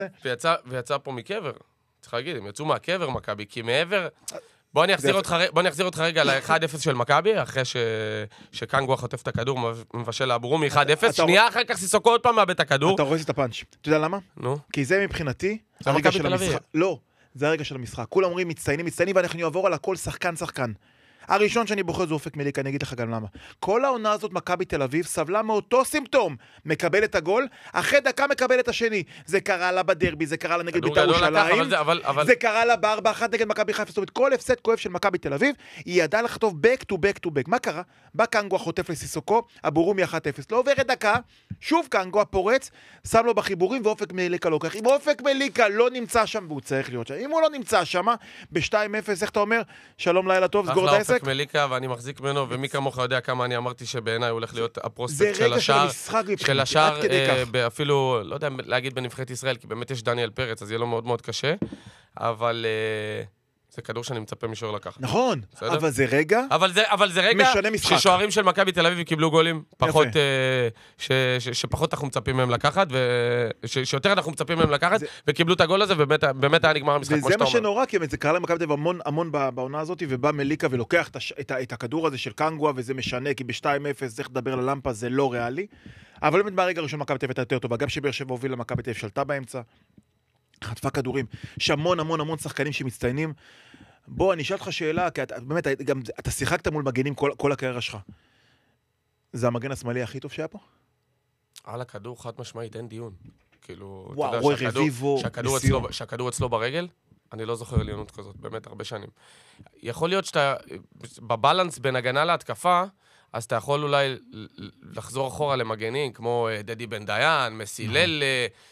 ויצא פה מקבר. צריך להגיד, הם יצאו מהקבר, מכבי, כי מעבר... בוא אני אחזיר אותך רגע ל-1-0 של מכבי, אחרי שקנגו חוטף את הכדור, מבשל לאברומי 1-0, שנייה אחר כך סיסוקו עוד פעם מאבד את הכדור. אתה רואה את הפאנץ'. אתה יודע למה? נו. כי זה מבחינתי, זה מכבי תל אביב. לא, זה הרגע של המשחק. כולם אומרים מצטיינים, ואנחנו נעבור על הכל שחקן. הראשון שאני בוחר זה אופק מליקה, אני אגיד לך גם למה. כל העונה הזאת מכבי תל אביב סבלה מאותו סימפטום. מקבל את הגול, אחרי דקה מקבל את השני. זה קרה לה בדרבי, זה קרה לה נגד בית"ר ירושלים, זה קרה לה ב4-1 נגד מכבי חיפה. זאת אומרת, כל הפסד כואב של מכבי תל אביב, היא ידעה לכתוב back to back. מה קרה? בא קנגו החוטף לסיסוקו, אברומי 1-0. לא עוברת דקה, שוב קנגו הפורץ, שם לו בחיבורים ואופק מליקה לוקח. אם אופק מליקה לא נמצא שם, והוא צריך להיות שם. אם הוא לא נמצא שם, ב-2-0, איך אתה אומר? שלום, לילה טוב, סגור את העסק. מליקה, ואני מחזיק ממנו, ומי כמוך יודע כמה אני אמרתי שבעיניי הוא הולך להיות הפרוספקט של השער, אפילו, לא יודע להגיד בנבחרת ישראל, כי באמת יש דניאל פרץ, אז יהיה לו מאוד מאוד קשה, אבל זה כדור שאני מצפה משוער לקחת. נכון, אבל זה רגע ששוערים של מכבי תל אביב קיבלו גולים פחות, שפחות אנחנו מצפים מהם לקחת, שיותר אנחנו מצפים מהם לקחת, וקיבלו את הגול הזה, ובאמת היה נגמר המשחק, כמו שאתה אומר. וזה מה שנורא, כי זה קרה למכבי תל אביב המון בעונה הזאת, ובא מליקה ולוקח את הכדור הזה של קנגואה, וזה משנה, כי ב-2-0 צריך לדבר ללמפה, זה לא ריאלי. אבל באמת מהרגע הראשון מכבי תל אביב הייתה יותר טובה, גם שבאר שבע הובילה מכבי תל אביב שלטה באמצע, חטפה כדורים, יש המון שחקנים שמצטיינים. בוא, אני אשאל אותך שאלה, כי באמת, אתה שיחקת מול מגנים כל הקריירה שלך. זה המגן השמאלי הכי טוב שהיה פה? על הכדור חד משמעית, אין דיון. כאילו, וואו, רוי רביבו, שהכדור אצלו ברגל, אני לא זוכר עליונות כזאת, באמת הרבה שנים. יכול להיות שאתה, בבלנס בין הגנה להתקפה, אז אתה יכול אולי לחזור אחורה למגנים, כמו דדי בן דיין, מסילל,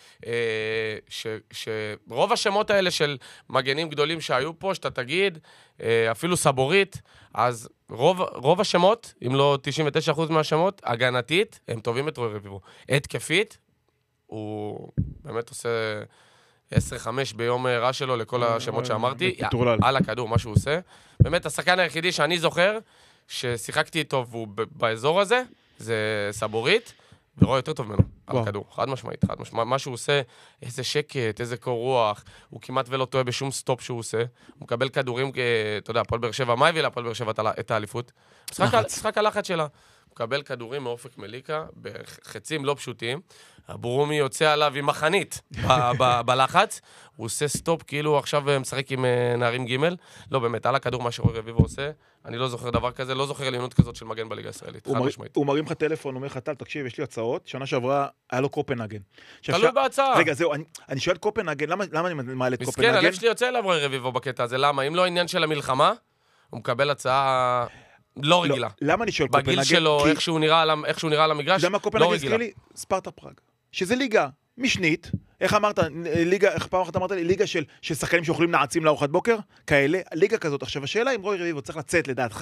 שרוב השמות האלה של מגנים גדולים שהיו פה, שאתה תגיד, אפילו סבורית, אז רוב השמות, אם לא 99% מהשמות, הגנתית, הם טובים את רוי רביבו. התקפית, הוא באמת עושה 10-5 ביום רע שלו לכל השמות שאמרתי, על הכדור, מה שהוא עושה. באמת, השחקן היחידי שאני זוכר, ששיחקתי איתו והוא באזור הזה, זה סבורית, ורואה יותר טוב ממנו, על הכדור, חד משמעית. מה שהוא עושה, איזה שקט, איזה קור רוח, הוא כמעט ולא טועה בשום סטופ שהוא עושה, הוא מקבל כדורים, אתה יודע, הפועל באר שבע, מה הביא להפועל באר שבע את האליפות? משחק הלחץ שלה. הוא מקבל כדורים מאופק מליקה, בחצים לא פשוטים, אברומי יוצא עליו עם מחנית בלחץ, הוא עושה סטופ, כאילו עכשיו משחק עם נערים ג' לא באמת, על הכדור מה שרוי רביבו עושה, אני לא זוכר דבר כזה, לא זוכר עליונות כזאת של מגן בליגה הישראלית, חד משמעית. הוא מרים לך טלפון, אומר לך, טל, תקשיב, יש לי הצעות, שנה שעברה היה לו קופנהגן. תלוי בהצעה. רגע, זהו, אני שואל קופנהגן, למה אני מעלה את קופנהגן? מסכן, הלב שלי יוצא אליו רוי רביבו בקטע הזה, למה? אם לא העניין של המלחמה, הוא מקבל הצעה לא רגילה. למה אני שואל קופנהגן? בגיל שלו, איך שהוא נראה על המגרש, לא רגילה. ספרטה פראג, שזה ליגה משנית, איך אמרת, איך פעם אחת אמרת לי, ליגה של שחקנים שאוכלים נעצים לארוחת בוקר, כאלה, ליגה כזאת. עכשיו, השאלה אם רוי רביבו צריך לצאת לדעתך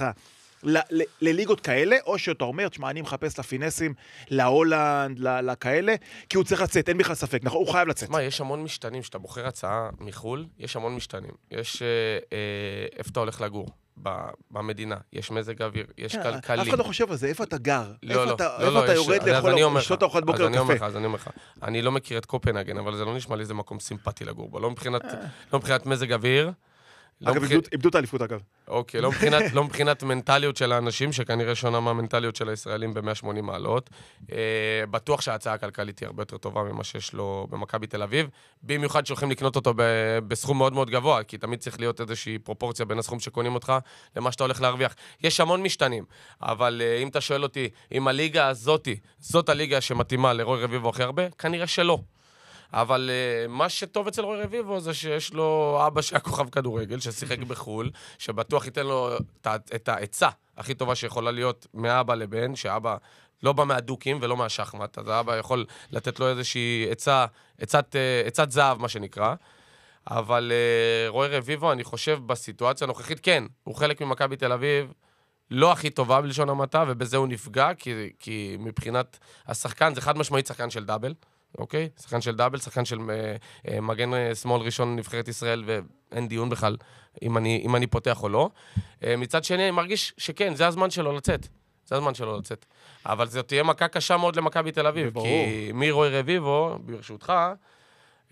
לליגות כאלה, או שאתה אומר, תשמע, אני מחפש לפינסים, להולנד, לכאלה, כי הוא צריך לצאת, אין בכלל ספק, נכון? הוא חייב לצאת. תשמע, יש המון משתנים, שאתה בוחר הצעה מחול, יש המון משתנים. יש איפה אתה הולך לגור. במדינה, יש מזג אוויר, יש כלכלי. אף אחד לא חושב על זה, איפה אתה גר? איפה אתה יורד לשתות ארוחת בוקר קפה? אז אני אומר לך, אני לא מכיר את קופנהגן, אבל זה לא נשמע לי איזה מקום סימפטי לגור בו, לא מבחינת מזג אוויר. אגב, איבדו את האליפות, אגב. אוקיי, לא מבחינת מנטליות של האנשים, שכנראה שונה מהמנטליות של הישראלים ב-180 מעלות. בטוח שההצעה הכלכלית היא הרבה יותר טובה ממה שיש לו במכבי תל אביב, במיוחד שהולכים לקנות אותו בסכום מאוד מאוד גבוה, כי תמיד צריך להיות איזושהי פרופורציה בין הסכום שקונים אותך למה שאתה הולך להרוויח. יש המון משתנים, אבל אם אתה שואל אותי, אם הליגה הזאת, זאת הליגה שמתאימה לרוי רביבו הכי הרבה, כנראה שלא. אבל מה שטוב אצל רוי רביבו זה שיש לו אבא שהיה כוכב כדורגל, ששיחק בחול, שבטוח ייתן לו את העצה הכי טובה שיכולה להיות מאבא לבן, שאבא לא בא מהדוקים ולא מהשחמט, אז האבא יכול לתת לו איזושהי עצת זהב, מה שנקרא. אבל רוי רביבו, אני חושב בסיטואציה הנוכחית, כן, הוא חלק ממכבי תל אביב, לא הכי טובה בלשון המעטה, ובזה הוא נפגע, כי מבחינת השחקן, זה חד משמעית שחקן של דאבל, אוקיי? שחקן של דאבל, שחקן של מגן שמאל ראשון נבחרת ישראל, ואין דיון בכלל אם אני פותח או לא. מצד שני, אני מרגיש שכן, זה הזמן שלו לצאת. זה הזמן שלו לצאת. אבל זה תהיה מכה קשה מאוד למכבי תל אביב, כי מרוי רביבו, ברשותך,